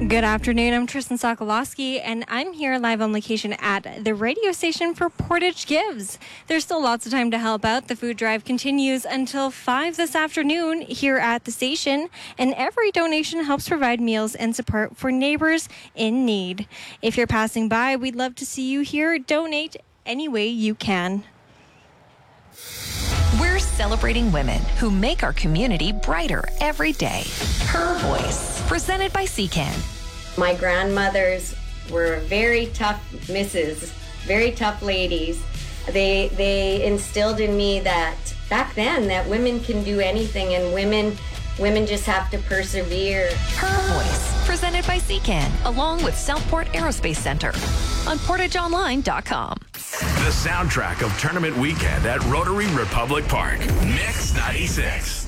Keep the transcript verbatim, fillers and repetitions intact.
Good afternoon. I'm Tristan Sokolowski, and I'm here live on location at the radio station for Portage Gives. There's still lots of time to help out. The food drive continues until five this afternoon here at the station, and every donation helps provide meals and support for neighbors in need. If you're passing by, we'd love to see you here. Donate any way you can. We're celebrating women who make our community brighter every day. Her Voice, presented by C C A N. My grandmothers were very tough misses, very tough ladies. They they instilled in me that back then that women can do anything, and women women just have to persevere. Her Voice, presented by C C A N, along with Southport Aerospace Center on portage online dot com. The soundtrack of tournament weekend at Rotary Republic Park. Mix ninety-six.